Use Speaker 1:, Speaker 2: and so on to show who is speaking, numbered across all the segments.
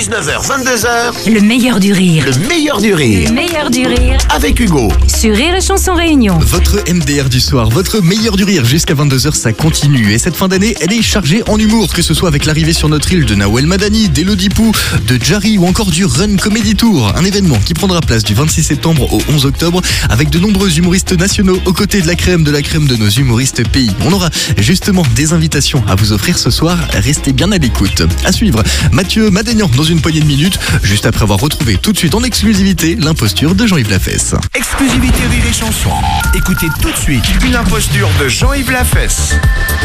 Speaker 1: 19h, 22h,
Speaker 2: Le meilleur du rire.
Speaker 1: le meilleur du rire.
Speaker 2: Le meilleur du rire.
Speaker 1: Avec Hugo.
Speaker 2: Sur Rire et Chanson Réunion.
Speaker 3: Votre MDR du soir, votre meilleur du rire jusqu'à 22h, ça continue. Et cette fin d'année, elle est chargée en humour, que ce soit avec l'arrivée sur notre île de Nawel Madani, d'Elodie Pou, de Jarry ou encore du Run Comedy Tour. Un événement qui prendra place du 26 septembre au 11 octobre avec de nombreux humoristes nationaux aux côtés de la crème de nos humoristes pays. On aura justement des invitations à vous offrir ce soir. Restez bien à l'écoute. À suivre, Mathieu Madénian dans une poignée de minutes, juste après avoir retrouvé tout de suite en exclusivité l'imposture de Jean-Yves Lafesse.
Speaker 1: Exclusivité Rire et Chanson. Écoutez tout de suite une imposture de Jean-Yves Lafesse.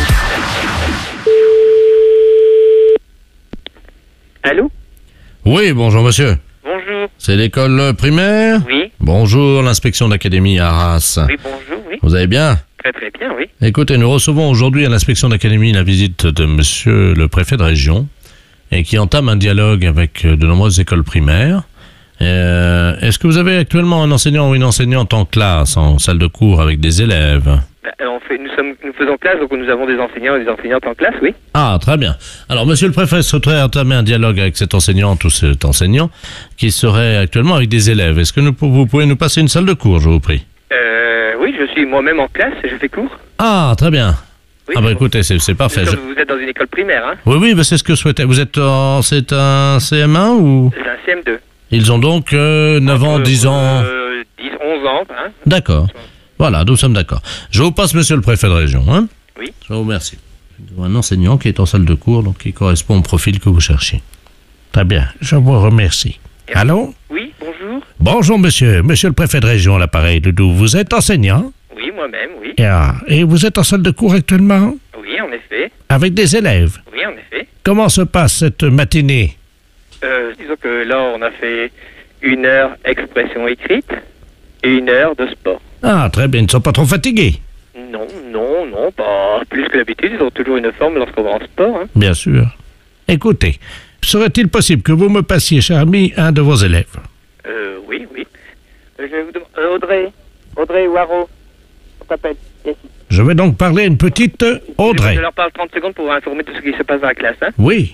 Speaker 4: Allô?
Speaker 5: Oui, bonjour monsieur.
Speaker 4: Bonjour.
Speaker 5: C'est l'école primaire?
Speaker 4: Oui.
Speaker 5: Bonjour, l'inspection d'académie à Arras.
Speaker 4: Oui, bonjour, oui.
Speaker 5: Vous allez bien?
Speaker 4: Très très bien, oui.
Speaker 5: Écoutez, nous recevons aujourd'hui à l'inspection d'académie la visite de monsieur le préfet de région et qui entame un dialogue avec de nombreuses écoles primaires. Est-ce que vous avez actuellement un enseignant ou une enseignante en classe, en salle de cours avec des élèves?
Speaker 4: Nous faisons classe, donc nous avons des enseignants et des enseignantes en classe, oui.
Speaker 5: Ah, très bien. Alors, monsieur le préfet souhaiterait entamer un dialogue avec cette enseignante ou cet enseignant qui serait actuellement avec des élèves. Est-ce que vous pouvez nous passer une salle de cours, je vous prie?
Speaker 4: Oui, je suis moi-même en classe et je fais cours.
Speaker 5: Ah, très bien.
Speaker 4: Oui,
Speaker 5: Ah bah écoutez, c'est parfait.
Speaker 4: Vous êtes dans une école primaire, hein?
Speaker 5: Oui, bah, c'est ce que je souhaitais. Vous êtes c'est un CM1 ou?
Speaker 4: C'est un CM2.
Speaker 5: Ils ont donc 9 ans, 10 ans.
Speaker 4: 10, 11 ans, hein?
Speaker 5: D'accord. Voilà, nous sommes d'accord. Je vous passe monsieur le préfet de région, hein?
Speaker 4: Oui.
Speaker 5: Je vous remercie. Un enseignant qui est en salle de cours, donc qui correspond au profil que vous cherchez. Très bien, je vous remercie. Allô?
Speaker 4: Oui, bonjour.
Speaker 5: Bonjour monsieur le préfet de région, à l'appareil, Doudou. Vous êtes enseignant?
Speaker 4: Oui, moi-même, oui.
Speaker 5: Et vous êtes en salle de cours actuellement?
Speaker 4: Oui, en effet.
Speaker 5: Avec des élèves?
Speaker 4: Oui, en effet.
Speaker 5: Comment se passe cette matinée?
Speaker 4: Disons que là, on a fait 1 heure expression écrite et 1 heure de sport.
Speaker 5: Ah, très bien, ils ne sont pas trop fatigués?
Speaker 4: Non, pas plus que d'habitude. Ils ont toujours une forme lorsqu'on va en sport, hein.
Speaker 5: Bien sûr. Écoutez, serait-il possible que vous me passiez, cher ami, un de vos élèves?
Speaker 4: Oui. Je vais vous demander... Audrey Waro, on t'appelle. Yes.
Speaker 5: Je vais donc parler à une petite Audrey.
Speaker 4: Je leur parle 30 secondes pour vous informer de ce qui se passe dans la classe, hein.
Speaker 5: Oui.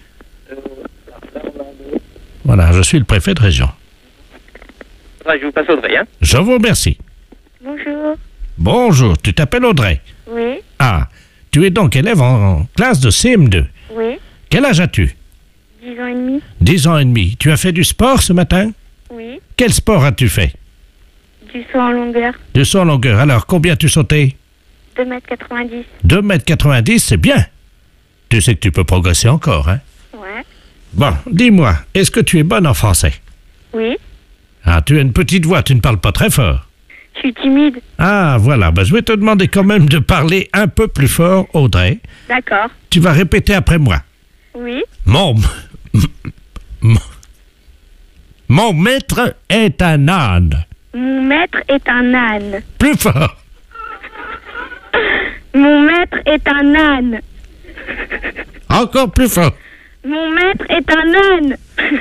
Speaker 5: Voilà, je suis le préfet de région.
Speaker 4: Ouais, je vous passe Audrey, hein.
Speaker 5: Je vous remercie.
Speaker 6: Bonjour.
Speaker 5: Bonjour, tu t'appelles Audrey?
Speaker 6: Oui.
Speaker 5: Ah, tu es donc élève en classe de CM2.
Speaker 6: Oui.
Speaker 5: Quel âge as-tu?
Speaker 6: 10 ans et demi.
Speaker 5: 10 ans et demi. Tu as fait du sport ce matin?
Speaker 6: Oui.
Speaker 5: Quel sport as-tu fait?
Speaker 6: Du saut en longueur.
Speaker 5: Du saut en longueur. Alors, combien as-tu sauté?
Speaker 6: 2,90 m.
Speaker 5: 2,90 m, c'est bien. Tu sais que tu peux progresser encore, hein?
Speaker 6: Ouais.
Speaker 5: Bon, dis-moi, est-ce que tu es bonne en français?
Speaker 6: Oui.
Speaker 5: Ah, tu as une petite voix, tu ne parles pas très fort.
Speaker 6: Je suis timide.
Speaker 5: Ah, voilà, je vais te demander quand même de parler un peu plus fort, Audrey.
Speaker 6: D'accord.
Speaker 5: Tu vas répéter après moi.
Speaker 6: Oui.
Speaker 5: Mon maître est un âne.
Speaker 6: Mon maître est un âne.
Speaker 5: Plus fort.
Speaker 6: Mon maître est un âne.
Speaker 5: Encore plus fort.
Speaker 6: Mon maître est un âne.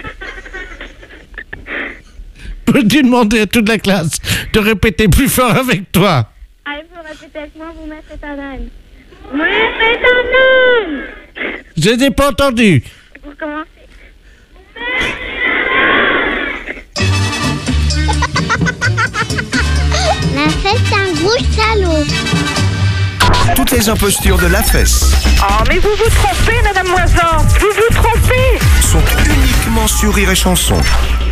Speaker 5: Peux-tu demander à toute la classe de répéter plus fort avec toi?
Speaker 6: Ah, il faut répéter avec moi, mon maître est un âne. Mon maître est un âne.
Speaker 5: Je n'ai pas entendu.
Speaker 6: Pour commencer.
Speaker 7: La fête un gros salaud.
Speaker 1: Toutes les impostures de Lafesse
Speaker 8: Oh, mais vous vous trompez, Madame Moisan. Vous vous trompez.
Speaker 1: sont uniquement sur Rire et Chanson.